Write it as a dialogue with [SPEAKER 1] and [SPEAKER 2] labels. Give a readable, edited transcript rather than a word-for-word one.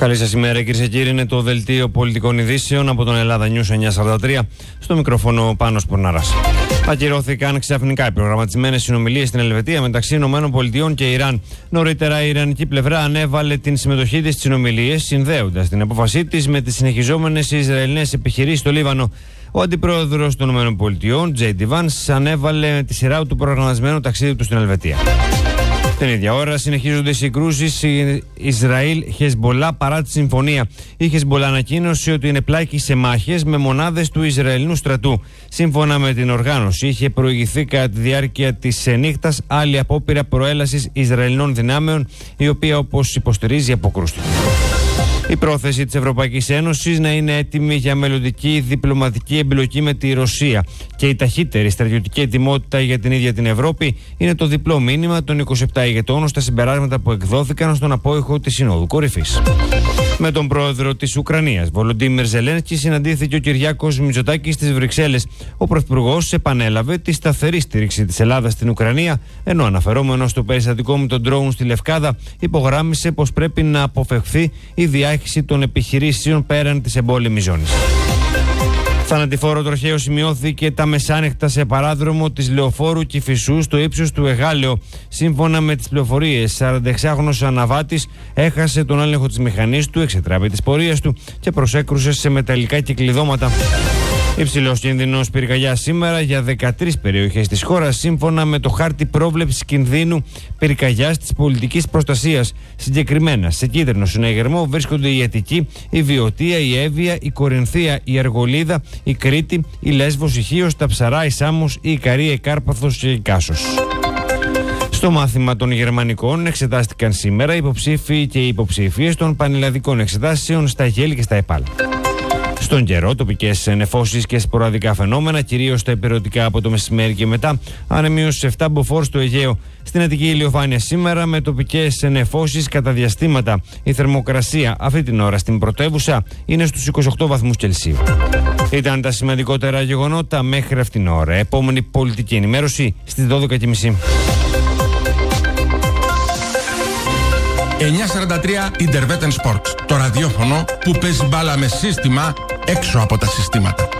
[SPEAKER 1] Καλή σας ημέρα, κυρίες και κύριοι. Είναι το δελτίο πολιτικών ειδήσεων από τον Ελλάδα News 943. Στο μικρόφωνο Πάνος Πορνάρας. Ακυρώθηκαν ξαφνικά οι προγραμματισμένες συνομιλίες στην Ελβετία μεταξύ ΗΠΑ και Ιράν. Νωρίτερα η ιρανική πλευρά ανέβαλε την συμμετοχή της στις συνομιλίες, συνδέοντας την απόφασή της με τις συνεχιζόμενες Ισραηλινές επιχειρήσεις στο Λίβανο. Ο αντιπρόεδρος των ΗΠΑ, J.D. Vance, ανέβαλε με τη σειρά του το προγραμματισμένο ταξίδι του στην Ελβετία. Την ίδια ώρα συνεχίζονται οι συγκρούσεις Ισραήλ-Χεσμπολά παρά τη συμφωνία. Η Χεσμπολά ανακοίνωσε ότι είναι πλάκη σε μάχες με μονάδες του Ισραηλινού στρατού. Σύμφωνα με την οργάνωση, είχε προηγηθεί κατά τη διάρκεια της νύχτας άλλη απόπειρα προέλασης Ισραηλινών δυνάμεων, η οποία, όπως υποστηρίζει, αποκρούστηκε. Η πρόθεση της Ευρωπαϊκής Ένωσης να είναι έτοιμη για μελλοντική διπλωματική εμπλοκή με τη Ρωσία και η ταχύτερη στρατιωτική ετοιμότητα για την ίδια την Ευρώπη είναι το διπλό μήνυμα των 27 ηγετών στα συμπεράσματα που εκδόθηκαν στον απόϊχο της Συνόδου Κορυφής. Με τον πρόεδρο της Ουκρανίας, Βολοντίμιρ Ζελένσκι, συναντήθηκε ο Κυριάκος Μητσοτάκης στις Βρυξέλλες. Ο πρωθυπουργός επανέλαβε τη σταθερή στήριξη της Ελλάδας στην Ουκρανία, ενώ αναφερόμενος στο περιστατικό με τον ντρόουν στη Λευκάδα, υπογράμμισε πως πρέπει να αποφευχθεί η διάχυση των επιχειρήσεων πέραν της εμπόλεμης ζώνης. Θανατηφόρο τροχαίο σημειώθηκε τα μεσάνυχτα σε παράδρομο της Λεωφόρου Κηφισού στο ύψος του Εγάλεο. Σύμφωνα με τις πληροφορίες, 46χρονος αναβάτης έχασε τον έλεγχο της μηχανής του, εξετράπη της πορείας του και προσέκρουσε σε μεταλλικά κυκλειδώματα. Υψηλός κίνδυνος πυρκαγιάς σήμερα για 13 περιοχές της χώρας, σύμφωνα με το χάρτη πρόβλεψης κινδύνου πυρκαγιάς της πολιτικής προστασίας. Συγκεκριμένα, σε κίτρινο συναγερμό βρίσκονται η Αττική, η Βιωτία, η Εύβοια, η Κορινθία, η Αργολίδα, η Κρήτη, η Λέσβος, η Χίος, τα Ψαρά, η Σάμος, η Ικαρία, η Κάρπαθος και η Κάσος. Στο μάθημα των γερμανικών εξετάστηκαν σήμερα υποψήφοι και οι υποψήφιες των πανελλαδικών εξετάσεων στα Γέλη και στα ΕΠΑΛ. Στον καιρό, τοπικές νεφώσεις και σποραδικά φαινόμενα, κυρίως στα ηπειρωτικά από το μεσημέρι και μετά, άνεμιος σε 7 μποφόρ στο Αιγαίο. Στην Αττική ηλιοφάνεια σήμερα με τοπικές νεφώσεις κατά διαστήματα. Η θερμοκρασία αυτή την ώρα στην πρωτεύουσα είναι στους 28 βαθμούς Κελσίου. Ήταν τα σημαντικότερα γεγονότα μέχρι αυτήν την ώρα. Επόμενη πολιτική ενημέρωση στις 12:30.
[SPEAKER 2] 943 Interveten Sports. Το ραδιόφωνο που παίζει μπάλα με σύστημα έξω από τα συστήματα.